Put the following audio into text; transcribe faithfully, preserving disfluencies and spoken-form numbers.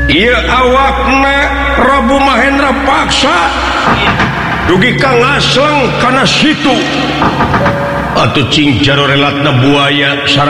ia awakna Prabu Mahendra paksa dugi Kang Aslang karena situ atau cing jaro relatna buaya sareng